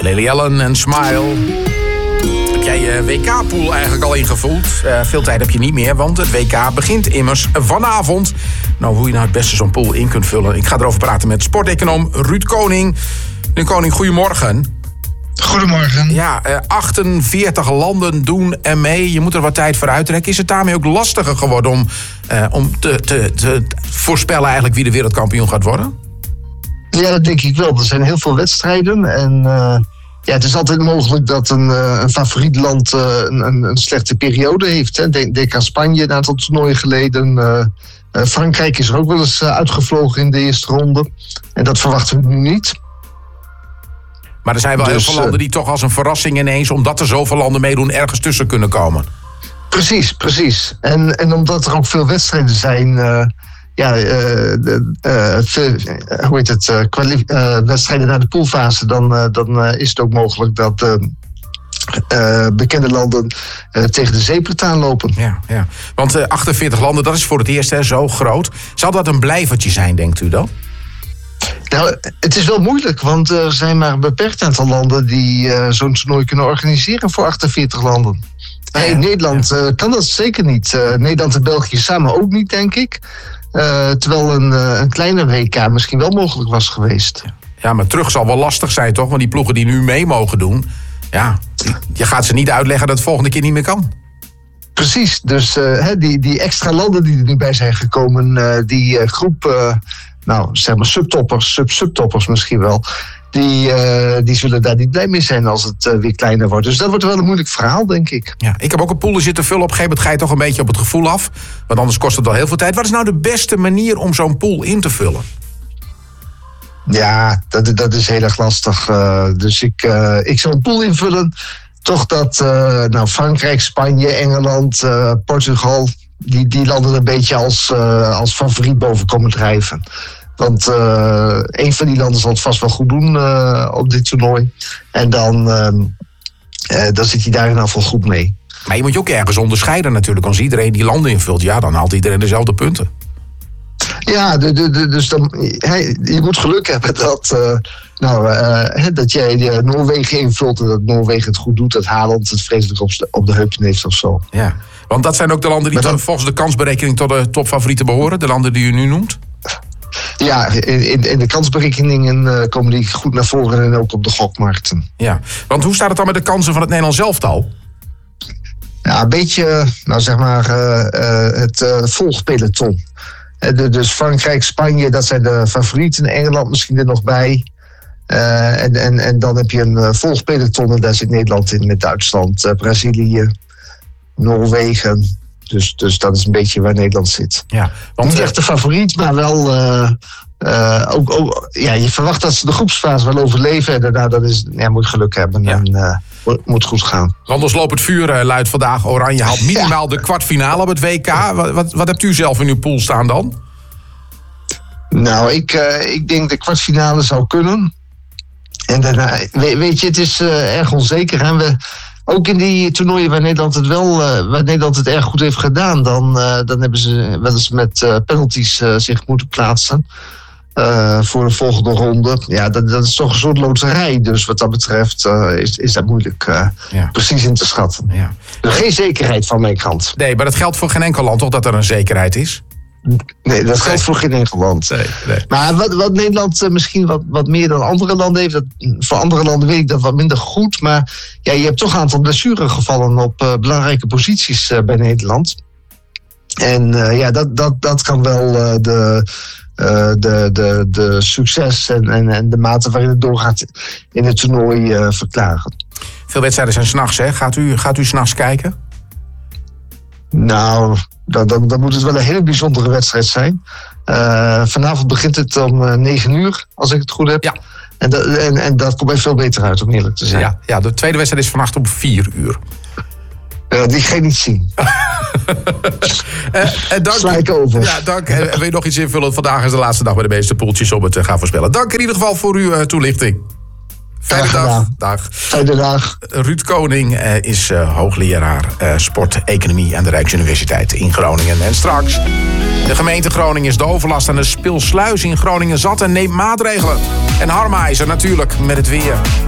Lily Allen en Smile. Heb jij je WK-pool eigenlijk al ingevuld? Veel tijd heb je niet meer, want het WK begint immers vanavond. Nou, hoe je nou het beste zo'n pool in kunt vullen. Ik ga erover praten met sporteconoom Ruud Koning. Meneer Koning, goedemorgen. Goedemorgen. Ja, 48 landen doen er mee. Je moet er wat tijd voor uittrekken. Is het daarmee ook lastiger geworden om te voorspellen eigenlijk wie de wereldkampioen gaat worden? Ja, dat denk ik wel. Er zijn heel veel wedstrijden. En het is altijd mogelijk dat een favoriet land een slechte periode heeft. Hè. Denk aan Spanje een aantal toernooien geleden. Frankrijk is er ook wel eens uitgevlogen in de eerste ronde. En dat verwachten we nu niet. Maar er zijn wel heel veel landen die toch als een verrassing ineens, omdat er zoveel landen meedoen, ergens tussen kunnen komen. Precies. En omdat er ook veel wedstrijden zijn, wedstrijden naar de poolfase, dan is het ook mogelijk dat bekende landen tegen de zeepert aanlopen. Ja. Want 48 landen, dat is voor het eerst zo groot. Zal dat een blijvertje zijn, denkt u dan? Nou, het is wel moeilijk, want er zijn maar een beperkt aantal landen die zo'n toernooi kunnen organiseren voor 48 landen. Ja. Nederland kan dat zeker niet. Nederland en België samen ook niet, denk ik. Terwijl een kleine WK misschien wel mogelijk was geweest. Ja, maar terug zal wel lastig zijn, toch? Want die ploegen die nu mee mogen doen, ja, je gaat ze niet uitleggen dat het volgende keer niet meer kan. Precies, dus die extra landen die er nu bij zijn gekomen, die groep, zeg maar subtoppers misschien wel, die zullen daar niet blij mee zijn als het weer kleiner wordt. Dus dat wordt wel een moeilijk verhaal, denk ik. Ja, ik heb ook een pool zitten vullen. Op een gegeven moment ga je toch een beetje op het gevoel af. Want anders kost het wel heel veel tijd. Wat is nou de beste manier om zo'n pool in te vullen? Ja, dat is heel erg lastig. Dus ik zou een pool invullen. Toch dat Frankrijk, Spanje, Engeland, Portugal, die landen een beetje als favoriet boven komen drijven. Want een van die landen zal het vast wel goed doen op dit toernooi. En dan zit hij daar in ieder geval goed mee. Maar je moet je ook ergens onderscheiden natuurlijk. Als iedereen die landen invult, ja, dan haalt iedereen dezelfde punten. Ja, dus dan, je moet geluk hebben dat jij Noorwegen invult en dat Noorwegen het goed doet, dat Haaland het vreselijk op de heupen heeft of zo. Ja, want dat zijn ook de landen die volgens de kansberekening tot de topfavorieten behoren, de landen die u nu noemt? Ja, in de kansberekeningen komen die goed naar voren en ook op de gokmarkten. Ja, want hoe staat het dan met de kansen van het Nederlands elftal? Ja, een beetje, het volgpeloton. Dus Frankrijk, Spanje, dat zijn de favorieten. Engeland misschien er nog bij. En dan heb je een volgpeloton en daar zit Nederland in met Duitsland, Brazilië, Noorwegen. Dus dat is een beetje waar Nederland zit. Ja, want niet echt de favoriet, maar wel je verwacht dat ze de groepsfase wel overleven. En daarna moet je geluk hebben en moet goed gaan. Anders loopt het vuur luid vandaag. Oranje haalt minimaal de kwartfinale op het WK. Wat hebt u zelf in uw pool staan dan? Nou, ik denk de kwartfinale zou kunnen. En daarna, weet je, het is erg onzeker. En ook in die toernooien waar Nederland het erg goed heeft gedaan, dan hebben ze wel eens met penalties zich moeten plaatsen voor de volgende ronde. Ja, dat is toch een soort loterij. Dus wat dat betreft is dat moeilijk precies in te schatten. Ja. Er geen zekerheid van mijn kant. Nee, maar dat geldt voor geen enkel land, toch, dat er een zekerheid is? Nee, dat geldt voor geen enkel land. Nee. Maar wat Nederland misschien wat meer dan andere landen heeft, voor andere landen weet ik dat wat minder goed. Maar ja, je hebt toch een aantal blessuregevallen op belangrijke posities bij Nederland. En dat kan wel de succes en de mate waarin het doorgaat in het toernooi verklaren. Veel wedstrijden zijn 's nachts, hè? Gaat u 's nachts kijken? Nou, dan moet het wel een hele bijzondere wedstrijd zijn. Vanavond begint het om 9 uur, als ik het goed heb. Ja. En dat komt mij veel beter uit, om eerlijk te zijn. Ja, de tweede wedstrijd is vannacht om 4 uur. Die ga je niet zien. Sla ik over. Ja, dank. En wil je nog iets invullen? Vandaag is de laatste dag bij de meeste poeltjes om het te gaan voorspellen. Dank in ieder geval voor uw toelichting. Fijne dag. Fijne dag. Ruud Koning is hoogleraar sport, economie aan de Rijksuniversiteit in Groningen. En straks, de gemeente Groningen is de overlast aan de Spilsluis in Groningen zat en neemt maatregelen. En Harmaiser natuurlijk met het weer.